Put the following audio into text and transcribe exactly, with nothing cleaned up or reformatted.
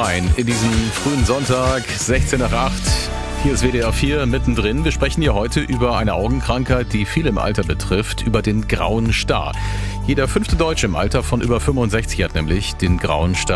rein in diesen frühen Sonntag, sechzehn nach acht. Hier ist W D R vier mittendrin. Wir sprechen hier heute über eine Augenkrankheit, die viele im Alter betrifft, über den grauen Star. Jeder fünfte Deutsche im Alter von über fünfundsechzig hat nämlich den grauen Star.